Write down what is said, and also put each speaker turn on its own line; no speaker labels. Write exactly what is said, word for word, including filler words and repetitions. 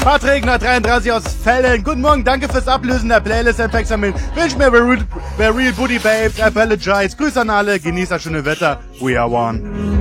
Patrick dreiunddreißig aus Fällen. Guten Morgen, danke fürs Ablösen der Playlist-Examen. Wünsch mir The Real Booty Babes, Apologize. Grüß an alle, genießt das schöne Wetter. We are one.